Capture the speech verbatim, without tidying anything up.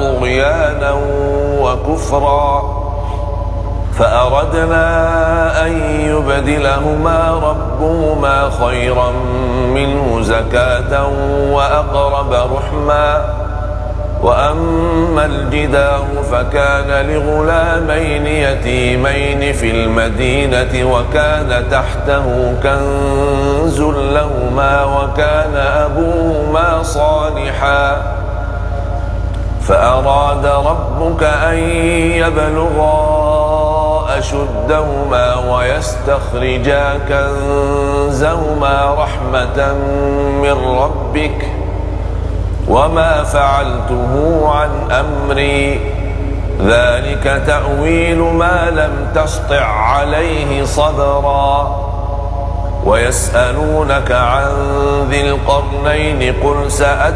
طغيانا وكفرا فأردنا أن يبدلهما ربهما خيرا منه زكاة وأقرب رحما وأما الجدار فكان لغلامين يتيمين في المدينة وكان تحته كنز لهما وكان أبوهما صالحا فأراد ربك أن يبلغا أشدهما ويستخرجا كنزهما رحمة من ربك وما فعلته عن أمري ذلك تأويل ما لم تسطع عليه صبرا ويسألونك عن ذي القرنين قل سأتبع